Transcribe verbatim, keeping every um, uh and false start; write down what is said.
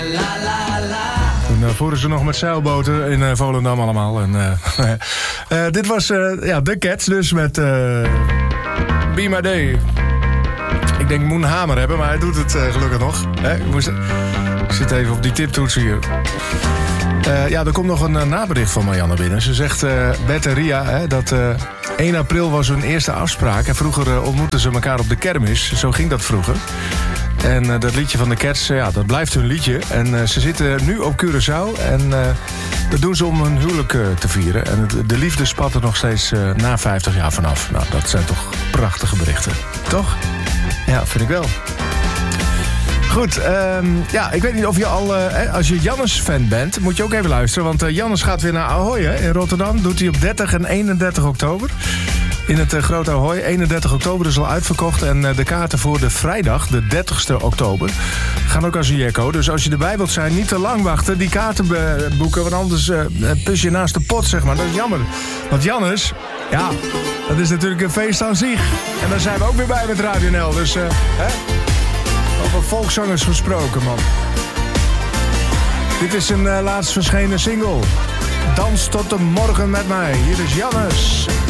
Toen uh, voeren ze nog met zeilboten in uh, Volendam allemaal. En, uh, uh, dit was uh, ja, The Cats dus met uh, Be My Day. Ik denk, ik moet een hamer hebben, maar hij doet het uh, gelukkig nog. Hè? Ik, moest, ik zit even op die tiptoets hier. Uh, ja, er komt nog een uh, nabericht van Marianne binnen. Ze zegt, uh, Bert en Ria, hè, dat uh, één april was hun eerste afspraak. En vroeger uh, ontmoetten ze elkaar op de kermis. Zo ging dat vroeger. En uh, dat liedje van de Cats, uh, ja, dat blijft hun liedje. En uh, ze zitten nu op Curaçao. En uh, dat doen ze om hun huwelijk uh, te vieren. En het, de liefde spat er nog steeds uh, na vijftig jaar vanaf. Nou, dat zijn toch prachtige berichten. Toch? Ja, vind ik wel. Goed, um, ja, ik weet niet of je al, uh, als je Jannes-fan bent, moet je ook even luisteren. Want uh, Jannes gaat weer naar Ahoy, hè, in Rotterdam. Doet hij op dertig en eenendertig oktober. In het uh, Grote Ahoy. eenendertig oktober is al uitverkocht. En uh, de kaarten voor de vrijdag, de dertigste oktober, gaan ook als een jekko. Dus als je erbij wilt zijn, niet te lang wachten. Die kaarten be- boeken, want anders uh, pus je naast de pot, zeg maar. Dat is jammer. Want Jannes, ja, dat is natuurlijk een feest aan zich. En daar zijn we ook weer bij met Radio N L. Dus, uh, hè? Over volkszangers gesproken, man. Dit is een uh, laatst verschenen single. Dans tot de morgen met mij. Hier is Jannes.